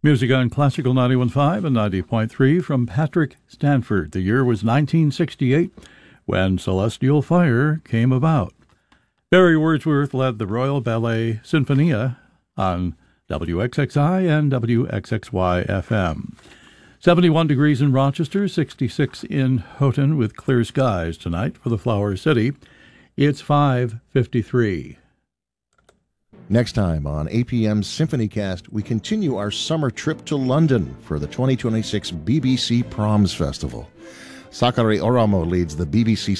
Music on Classical 91.5 and 90.3 from Patrick Stanford. The year was 1968 when Celestial Fire came about. Barry Wordsworth led the Royal Ballet Sinfonia on WXXI and WXXY FM. 71 degrees in Rochester, 66 in Houghton with clear skies tonight for the Flower City. It's 5:53. Next time on APM's SymphonyCast, we continue our summer trip to London for the 2026 BBC Proms Festival. Sakari Oramo leads the BBC